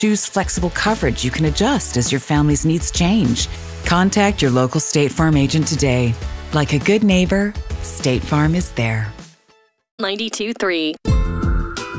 Choose flexible coverage you can adjust as your family's needs change. Contact your local State Farm agent today. Like a good neighbor, State Farm is there. 92.3